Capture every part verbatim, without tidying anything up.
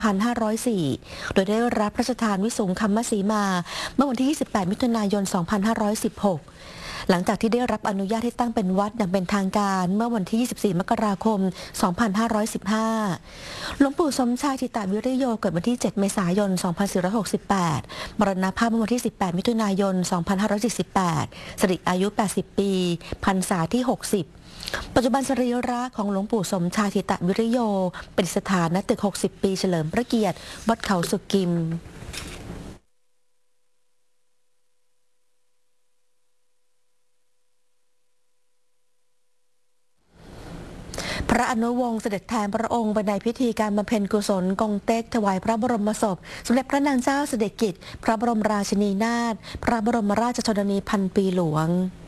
หนึ่งพันห้าร้อยสี่ โดยได้รับพระราชทานวิสุงคัมมสีมาเมื่อวันที่ ยี่สิบแปด มิถุนายน สองพันห้าร้อยสิบหก หลังจากที่ได้รับอนุญาตให้ตั้งเป็นวัดอย่างเป็นทางการเมื่อวันที่ ยี่สิบสี่ มกราคม สองพันห้าร้อยสิบห้า หลวงปู่สมชายธิตวิริโยเกิดวันที่ เจ็ด เมษายน สองพันสี่ร้อยหกสิบแปด มรณภาพเมื่อวันที่ สิบแปด มิถุนายน สองพันห้าร้อยสี่สิบแปด สิริอายุ แปดสิบ ปี พรรษาที่ หกสิบปัจจุบันสรีระของหลวงปู่สมชายธิตวิริโยเป็นสถานณตึก หกสิบ ปีเฉลิมพระเกียรติวัดเขาสุกิมพระอนุวงศ์เสด็จแทนพระองค์ไปในพิธีการบำเพ็ญกุศลกงเต็กถวายพระบรมศพสมเด็จพระนางเจ้าสิริกิติ์พระบรมราชินีนาถพระบรมราชชนนีพันปีหลวง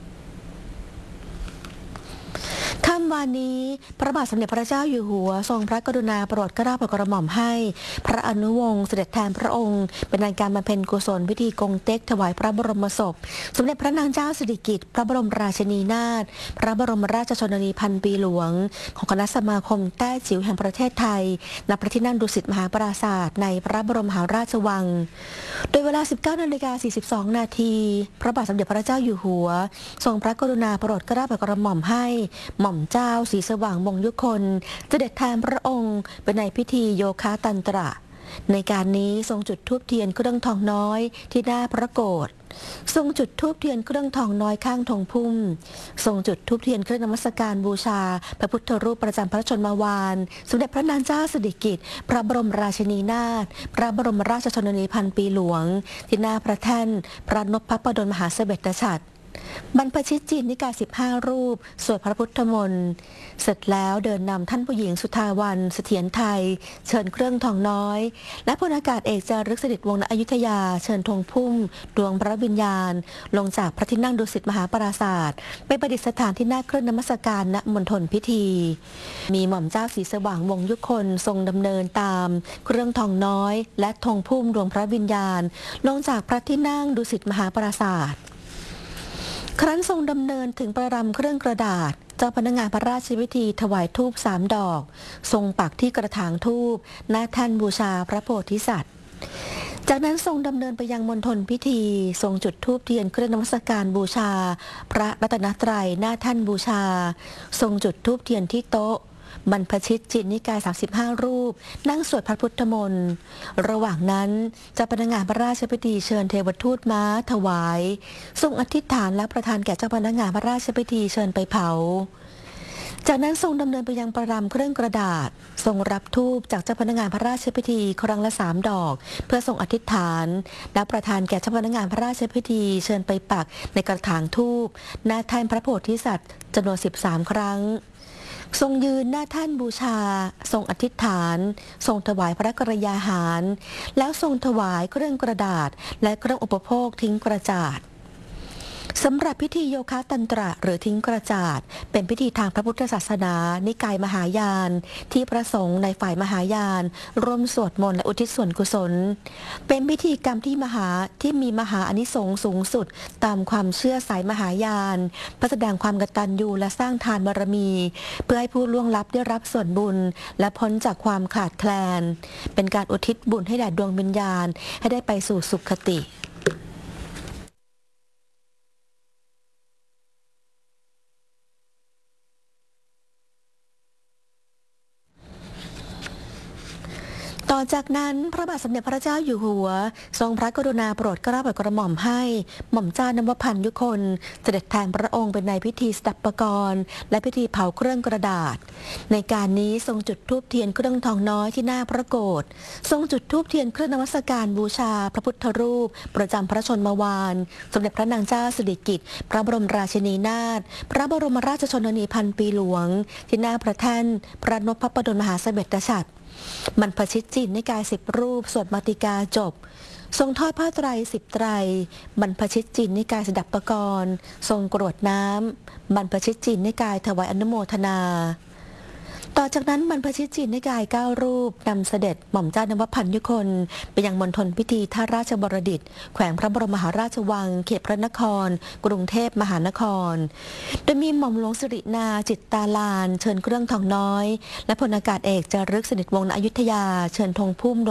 ค่ำวันนี้พระบาทสมเด็จพระเจ้าอยู่หัวทรงพระกรุณาโปรดเกล้าโปรดกระหม่อมให้พระอนุวงศ์เสด็จแทนพระองค์เป็นในการบำเพ็ญกุศลพิธีกงเต็กถวายพระบรมศพสมเด็จพระนางเจ้าสิริกิติ์พระบรมราชินีนาถพระบรมราชชนนีพันปีหลวงของคณะสมาคมแต้จิ๋วแห่งประเทศไทยณพระที่นั่งดุสิตมหาปราสาทในพระบรมมหาราชวังโดยเวลา สิบเก้า นาฬิกา สี่สิบสอง นาทีพระบาทสมเด็จพระเจ้าอยู่หัวทรงพระกรุณาโปรดเกล้าโปรดกระหม่อมให้หม่อมเจ้าศรีสว่างวงศ์ยุคนเสด็จแทนพระองค์เป็นในพิธีโยคะตันตระในการนี้ทรงจุดธูปเทียนเครื่องทองน้อยที่หน้าพระโกฐทรงจุดธูปเทียนเครื่องทองน้อยข้างธงพุ่มทรงจุดธูปเทียนเครื่องนมัสการบูชาพระพุทธรูปประจำพระชนมวานสมเด็จพระนางเจ้าสิริกิติ์พระบรมราชินีนาถพระบรมราชชนนีพันปีหลวงที่หน้าพระแท่นพระนพพระดลมหาเสด็จฉัตรบรรพชิตจีนนิกายสิบห้ารูปสวดพระพุทธมนต์เสร็จแล้วเดินนำท่านผู้หญิงสุทาวันเสถียรไทยเชิญเครื่องทองน้อยและพลอากาศเอกจารึกสฤษดิ์วงศ์ณอยุธยาเชิญธงพุ่มดวงพระวิญญาณลงจากพระที่นั่งดุสิตมหาปราศาสตร์ไปประดิษฐานที่หน้าเครื่องนมัสการณมณฑลพิธีมีหม่อมเจ้าศรีสว่างวงศ์ยุคนทรงดำเนินตามเครื่องทองน้อยและธงพุ่มดวงพระวิญญาณลงจากพระที่นั่งดุสิตมหาปราศาสตร์ครั้นทรงดำเนินถึงประรำเครื่องกระดาษเจ้าพนักงานพระราชพิธีถวายธูปสามดอกทรงปักที่กระถางธูปหน้าแท่นบูชาพระโพธิสัตว์จากนั้นทรงดำเนินไปยังมณฑลพิธีทรงจุดธูปเทียนเครื่องนมัสการบูชาพระรัตนตรัยหน้าแท่นบูชาทรงจุดธูปเทียนที่โต๊ะบรรพชิตจิตนิกายสามสิบห้ารูปนั่งสวดพระพุทธมนต์ระหว่างนั้นเจ้าพนักงานพระราชพิธีเชิญเทวทูตม้าถวายทรงอธิษฐานและประทานแก่เจ้าพนักงานพระราชพิธีเชิญไปเผาจากนั้นทรงดำเนินไปยังประรำเครื่องกระดาษทรงรับธูปจากเจ้าพนักงานพระราชพิธีครั้งละสามดอกเพื่อทรงอธิษฐานและประทานแก่เจ้าพนักงานพระราชพิธีเชิญไปปักในกระถางธูปหน้าแท่นพระโพธิสัตว์จำนวนสิบสามครั้งทรงยืนหน้าแท่นบูชาทรงอธิษฐานทรงถวายพระกรยาหารแล้วทรงถวายเครื่องกระดาษและเครื่องอุปโภคทิ้งกระจาดสำหรับพิธีโยคะตันตระหรือทิ้งกระจาดเป็นพิธีทางพระพุทธศาสนานิกายมหายานที่ประสงค์ในฝ่ายมหายานร่วมสวดมนต์และอุทิศส่วนกุศลเป็นพิธีกรรมที่มหาที่มีมหาอานิสงส์สูงสุดตามความเชื่อสายมหายานเพื่อแสดงความกตัญญูและสร้างทานบารมีเพื่อให้ผู้ล่วงลับได้รับส่วนบุญและพ้นจากความขาดแคลนเป็นการอุทิศบุญให้แด่ดวงวิญญาณให้ได้ไปสู่สุคติต่อจากนั้นพระบาทสมเด็จพระเจ้าอยู่หัวทรงพระกรุณาโปรดเกล้าโปรดกระหม่อมให้หม่อมเจ้านวพันธ์ยุคนเสด็จแทนพระองค์เป็นในพิธีสดับปกรณ์และพิธีเผาเครื่องกระดาษในการนี้ทรงจุดธูปเทียนเครื่องทองน้อยที่หน้าพระโกฐทรงจุดธูปเทียนเครื่องนมัสการบูชาพระพุทธรูปประจำพระชนมวานสมเด็จพระนางเจ้าสิริกิติ์พระบรมราชินีนาถพระบรมราชชนนีพันปีหลวงที่หน้าพระแท่นพระนพพระดลมหาเสด็จฉัตรบรรพชิตจีนนิกายสิบรูปสวดมาติกาจบทรงทอดผ้าไตรสิบไตรบรรพชิตจีนนิกายสดับปกรณ์ทรงกรวดน้ำบรรพชิตจีนนิกายถวายอนุโมทนาต่อจากนั้นบรรพชิตจีนนิกายเก้ารูปนำเสด็จหม่อมเจ้านวพันธ์ยุคนไปยังมณฑลพิธีท่าราชบรดิตถ์แขวงพระบรมมหาราชวังเขตพระนครกรุงเทพมหานครโดยมีหม่อมหลวงสิรินาจิตตาลานเชิญเครื่องทองน้อยและพลอากาศเอกจารึกสฤษดิ์วงศ์ณอยุธยาเชิญธงพุ่ม